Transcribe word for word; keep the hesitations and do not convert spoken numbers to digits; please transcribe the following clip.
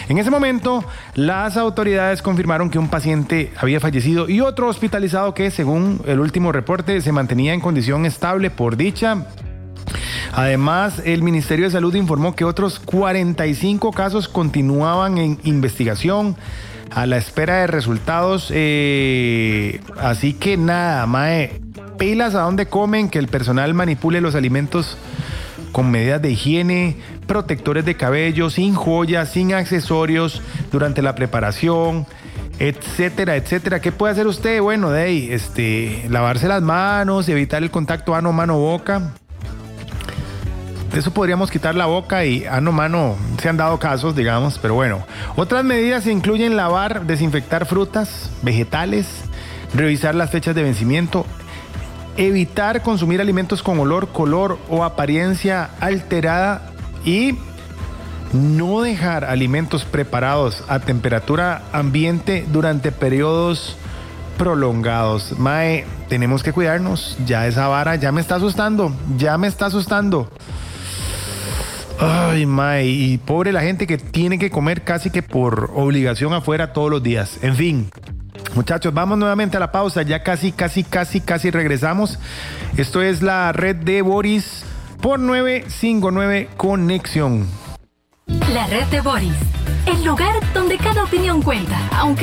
En ese momento, las autoridades confirmaron que un paciente había fallecido y otro hospitalizado que, según el último reporte, se mantenía en condición estable por dicha. Además, el Ministerio de Salud informó que otros cuarenta y cinco casos continuaban en investigación a la espera de resultados. Eh, así que nada, mae, pilas a dónde comen, que el personal manipule los alimentos con medidas de higiene, protectores de cabello, sin joyas, sin accesorios durante la preparación, etcétera, etcétera. ¿Qué puede hacer usted? Bueno, de ahí, este, lavarse las manos, evitar el contacto ano, mano, boca. De eso podríamos quitar la boca y ano, mano, se han dado casos, digamos, pero bueno. Otras medidas incluyen lavar, desinfectar frutas, vegetales, revisar las fechas de vencimiento, evitar consumir alimentos con olor, color o apariencia alterada y no dejar alimentos preparados a temperatura ambiente durante periodos prolongados. Mae, tenemos que cuidarnos. Ya esa vara ya me está asustando, ya me está asustando. Ay, mae, y pobre la gente que tiene que comer casi que por obligación afuera todos los días. En fin, muchachos, vamos nuevamente a la pausa. Ya casi, casi, casi, casi regresamos. Esto es la red de Boris por novecientos cincuenta y nueve Conexión. La red de Boris, el lugar donde cada opinión cuenta, aunque